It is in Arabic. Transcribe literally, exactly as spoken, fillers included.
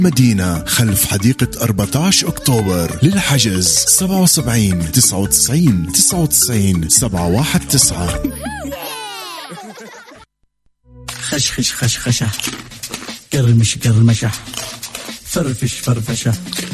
مدينة خلف حديقة أربعة عشر أكتوبر. للحجز سبعة وسبعين تسعة وتسعين تسعة وتسعين سبعة واحد تسعة. خشخش خشخشة، قرمش قرمشة، فرفش فرفشة.